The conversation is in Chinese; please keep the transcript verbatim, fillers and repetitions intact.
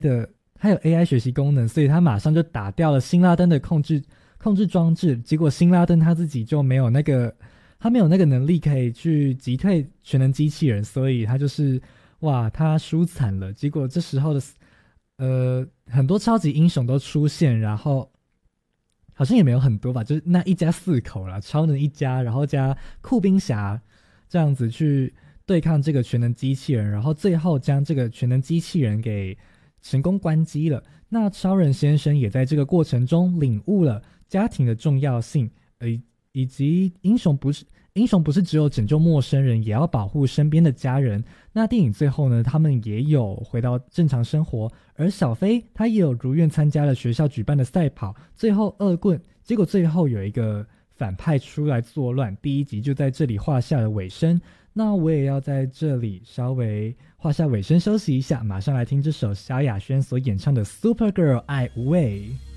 的它有 A I 学习功能，所以他马上就打掉了辛拉登的控制控制装置。结果辛拉登他自己就没有那个他没有那个能力可以去击退全能机器人，所以他就是哇，他输惨了。结果这时候的呃很多超级英雄都出现，然后好像也没有很多吧，就是那一家四口啦，超能一家，然后加酷冰侠这样子去对抗这个全能机器人，然后最后将这个全能机器人给成功关机了。那超人先生也在这个过程中领悟了家庭的重要性，呃，以及英雄不是英雄不是只有拯救陌生人，也要保护身边的家人。那电影最后呢，他们也有回到正常生活，而小飞他也有如愿参加了学校举办的赛跑，最后恶棍，结果最后有一个反派出来作乱，第一集就在这里画下了尾声。那我也要在这里稍微画下尾声休息一下，马上来听这首萧亚轩所演唱的 Supergirl 爱无畏。